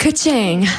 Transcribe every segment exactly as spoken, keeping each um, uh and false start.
Ka-ching.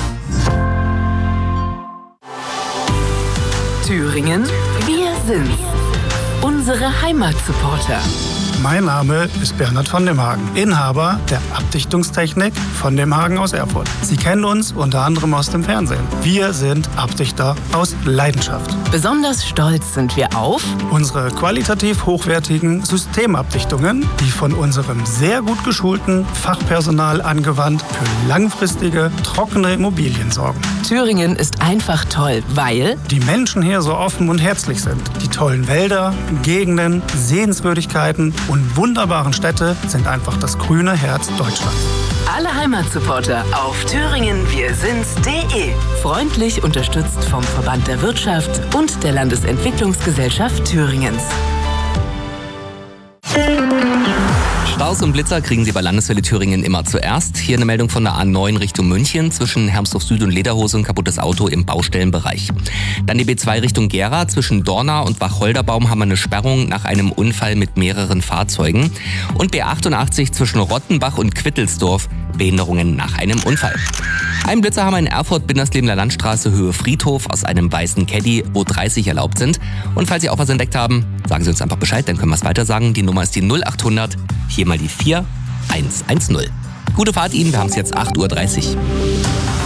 Thüringen, wir sind's. Unsere Heimatsupporter. Mein Name ist Bernhard von dem Hagen, Inhaber der Abdichtungstechnik von dem Hagen aus Erfurt. Sie kennen uns unter anderem aus dem Fernsehen. Wir sind Abdichter aus Leidenschaft. Besonders stolz sind wir auf unsere qualitativ hochwertigen Systemabdichtungen, die von unserem sehr gut geschulten Fachpersonal angewandt für langfristige, trockene Immobilien sorgen. Thüringen ist einfach toll, weil die Menschen hier so offen und herzlich sind. Die tollen Wälder, Gegenden, Sehenswürdigkeiten und wunderbaren Städte sind einfach das grüne Herz Deutschlands. Alle Heimatsupporter auf thüringen wir sind's punkt de. Freundlich unterstützt vom Verband der Wirtschaft und der Landesentwicklungsgesellschaft Thüringens. Staus und Blitzer kriegen Sie bei Landeswelle Thüringen immer zuerst. Hier eine Meldung von der A neun Richtung München zwischen Hermsdorf Süd und Lederhose und kaputtes Auto im Baustellenbereich. Dann die B zwei Richtung Gera zwischen Dorna und Wacholderbaum haben wir eine Sperrung nach einem Unfall mit mehreren Fahrzeugen. Und B achtundachtzig zwischen Rottenbach und Quittelsdorf Behinderungen nach einem Unfall. Einen Blitzer haben wir in Erfurt, Binderslebener Landstraße, Höhe Friedhof, aus einem weißen Caddy, wo dreißig erlaubt sind. Und falls Sie auch was entdeckt haben, sagen Sie uns einfach Bescheid, dann können wir es weiter sagen. Die Nummer ist die null achthundert, hier mal die vier eins eins null. Gute Fahrt Ihnen, wir haben es jetzt acht Uhr dreißig.